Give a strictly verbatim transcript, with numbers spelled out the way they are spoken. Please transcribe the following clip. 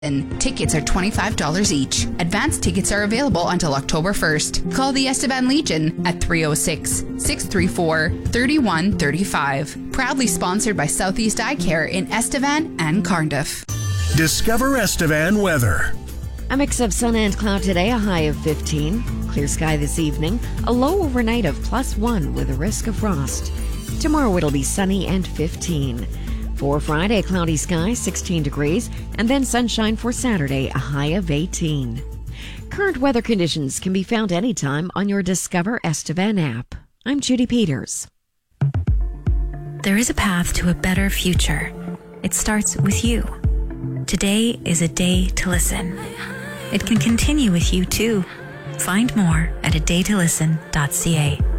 Tickets are twenty-five dollars each. Advanced tickets are available until October first. Call the Estevan Legion at three oh six, six three four, three one three five. Proudly sponsored by Southeast Eye Care in Estevan and Cardiff. Discover Estevan weather. A mix of sun and cloud today, a high of fifteen. Clear sky this evening, a low overnight of plus one with a risk of frost. Tomorrow it'll be sunny and fifteen. For Friday, cloudy skies, sixteen degrees, and then sunshine for Saturday, a high of eighteen. Current weather conditions can be found anytime on your Discover Estevan app. I'm Judy Peters. There is a path to a better future. It starts with you. Today is a day to listen. It can continue with you too. Find more at a day to listen dot c a.